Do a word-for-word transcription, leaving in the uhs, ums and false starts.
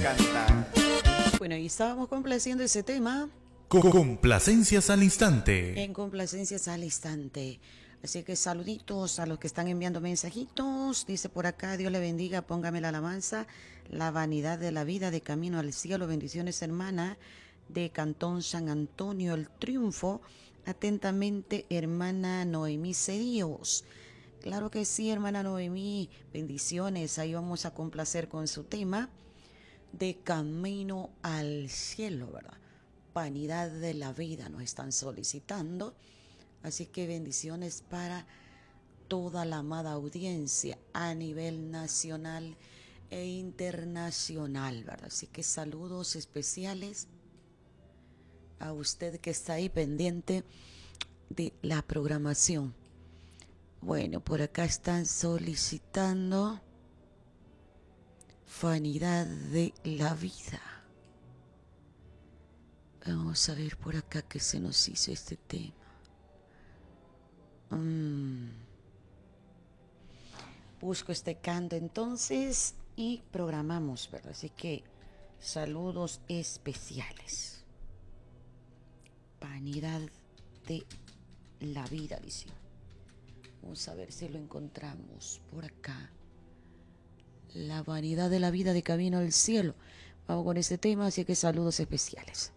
encanta. Bueno, y estábamos complaciendo ese tema. Complacencias al instante. En complacencias al instante. Así que saluditos a los que están enviando mensajitos. Dice por acá, Dios le bendiga, póngame la alabanza, la vanidad de la vida de camino al cielo. Bendiciones, hermana, de Cantón San Antonio, el triunfo. Atentamente, hermana Noemí Cedíos. Claro que sí, hermana Noemí. Bendiciones. Ahí vamos a complacer con su tema de camino al cielo, ¿verdad? Vanidad de la vida nos están solicitando. Así que bendiciones para toda la amada audiencia a nivel nacional e internacional, ¿verdad? Así que saludos especiales a usted que está ahí pendiente de la programación. Bueno, por acá están solicitando vanidad de la vida. Vamos a ver por acá qué se nos hizo este tema. Mm. Busco este canto entonces y programamos, ¿verdad? Así que saludos especiales. Vanidad de la vida, dice. Vamos a ver si lo encontramos por acá. La vanidad de la vida de camino al cielo. Vamos con este tema, así que saludos especiales.